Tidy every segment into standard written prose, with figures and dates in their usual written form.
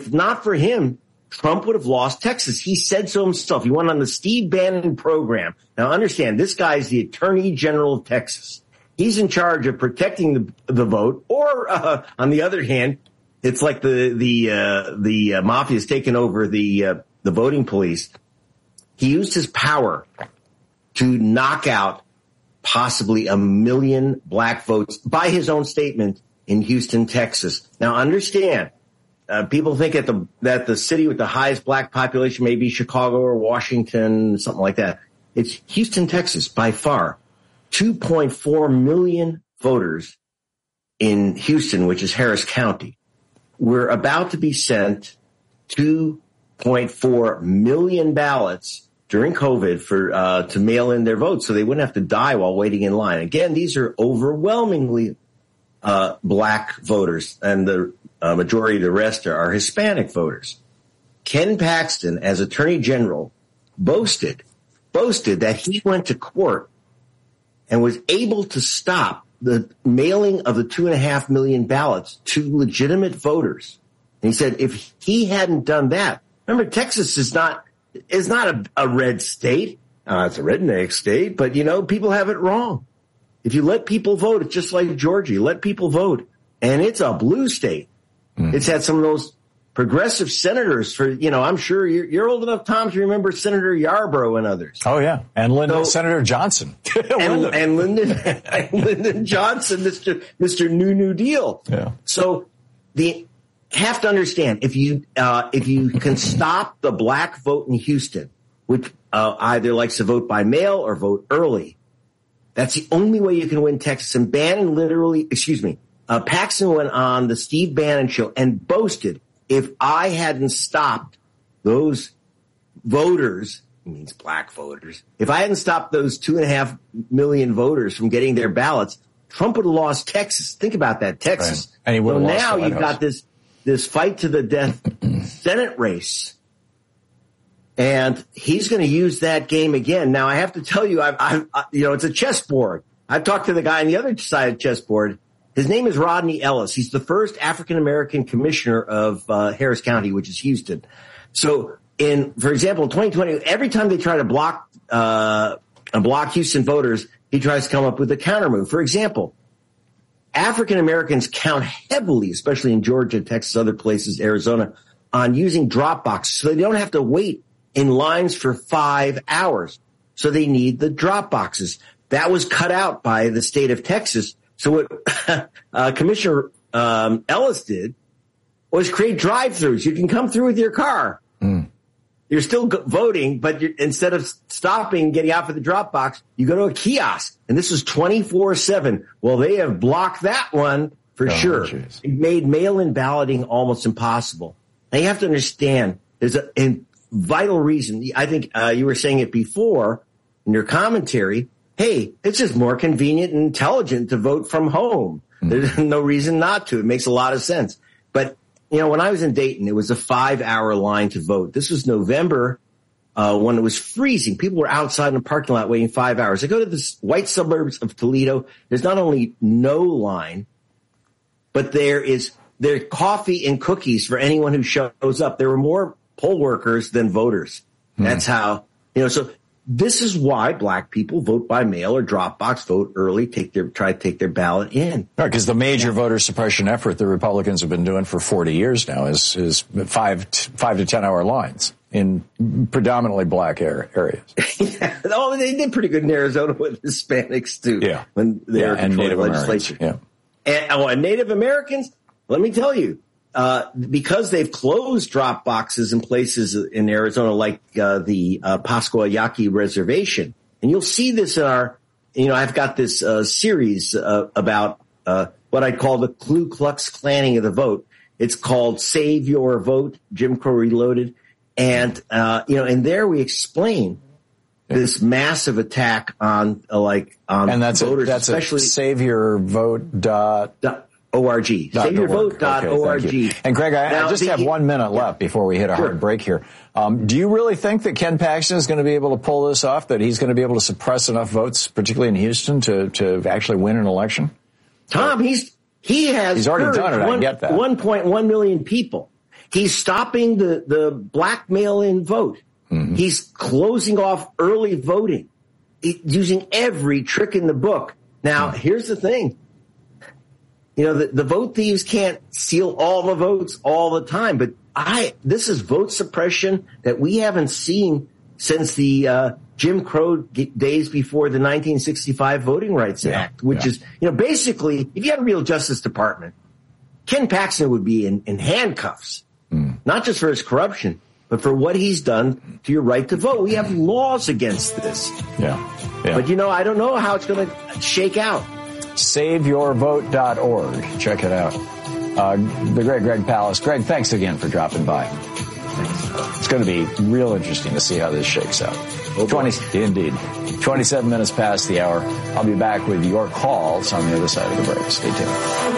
not for him, Trump would have lost Texas. He said so himself. He went on the Steve Bannon program. Now, understand, this guy is the Attorney General of Texas. He's in charge of protecting the vote. Or, on the other hand, it's like the mafia has taken over the voting police. He used his power to knock out possibly 1 million black votes by his own statement in Houston, Texas. Now, understand, people think that the city with the highest black population may be Chicago or Washington, something like that. It's Houston, Texas, by far. 2.4 million voters in Houston, which is Harris County. We're about to be sent 2.4 million ballots during COVID to mail in their votes so they wouldn't have to die while waiting in line. Again, these are overwhelmingly black voters, and the majority of the rest are Hispanic voters. Ken Paxton, as Attorney General, boasted that he went to court and was able to stop the mailing of the 2.5 million ballots to legitimate voters. And he said if he hadn't done that, remember, Texas is not a red state. It's a redneck state, but, people have it wrong. If you let people vote, it's just like Georgia. You let people vote, and it's a blue state. Mm. It's had some of those progressive senators for, I'm sure you're old enough, Tom, to remember Senator Yarborough and others. Oh, yeah. And Senator Johnson. and Lyndon Johnson, Mr. New Deal. Yeah. So have to understand, if you can stop the black vote in Houston, which either likes to vote by mail or vote early, that's the only way you can win Texas. And Paxton went on the Steve Bannon show and boasted, if I hadn't stopped those voters, it means black voters, if I hadn't stopped those 2.5 million voters from getting their ballots, Trump would have lost Texas. Think about that, Texas. Right. And he would have lost now you've got this fight to the death Senate race. And he's going to use that game again. Now, I have to tell you, it's a chessboard. I've talked to the guy on the other side of the chessboard. His name is Rodney Ellis. He's the first African-American commissioner of Harris County, which is Houston. So, for example, in 2020, every time they try to block Houston voters, he tries to come up with a countermove. For example, African-Americans count heavily, especially in Georgia, Texas, other places, Arizona, on using drop boxes. So they don't have to wait in lines for 5 hours. So they need the drop boxes. That was cut out by the state of Texas. So what Commissioner Ellis did was create drive-thrus. You can come through with your car. Mm. You're still voting, but instead of stopping, getting out for the drop box, you go to a kiosk. And this is 24/7. Well, they have blocked that one for sure. Geez. It made mail-in balloting almost impossible. Now, you have to understand, there's a vital reason. I think you were saying it before in your commentary. Hey, it's just more convenient and intelligent to vote from home. Mm. There's no reason not to. It makes a lot of sense. But, when I was in Dayton, it was a 5-hour line to vote. This was November when it was freezing. People were outside in the parking lot waiting 5 hours. I go to the white suburbs of Toledo. There's not only no line, but there are coffee and cookies for anyone who shows up. There were more poll workers than voters. That's how, so this is why black people vote by mail or drop box, vote early, try to take their ballot in. Right, because the major voter suppression effort the Republicans have been doing for 40 years now is 5 to 10 hour lines in predominantly black areas. Yeah. Oh, they did pretty good in Arizona with Hispanics too. Yeah. When they were and Native legislature. Americans. Yeah. And Native Americans, let me tell you, because they've closed drop boxes in places in Arizona like the Pascua Yaqui Reservation. And you'll see this in I've got this series about what I call the Ku Klux Klanning of the vote. It's called Save Your Vote, Jim Crow Reloaded. And, and there we explain this massive attack on voters, especially SaveYourVote.org. SaveYourVote.org. Okay, and Greg, I just have 1 minute left before we hit a hard break here. Do you really think that Ken Paxton is going to be able to pull this off, that he's going to be able to suppress enough votes, particularly in Houston, to actually win an election? Tom, he's already done it. I get that. 1.1 million people. He's stopping the black mail-in vote. Mm-hmm. He's closing off early voting, using every trick in the book. Now, here's the thing. You know, the vote thieves can't steal all the votes all the time, but this is vote suppression that we haven't seen since the Jim Crow days before the 1965 Voting Rights Act, which is, you know, basically, if you had a real Justice Department, Ken Paxton would be in handcuffs, not just for his corruption, but for what he's done to your right to vote. We have laws against this. Yeah. But, you know, I don't know how it's going to shake out. SaveYourVote.org. Check it out. The great Greg Palast. Greg, thanks again for dropping by. It's going to be real interesting to see how this shakes out. 27 minutes past the hour. I'll be back with your calls on the other side of the break. Stay tuned.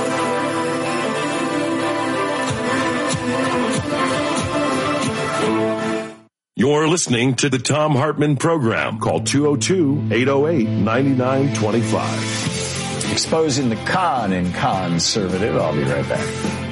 You're listening to the Thom Hartmann Program. Call 202-808-9925. Exposing the con in Conservative. I'll be right back.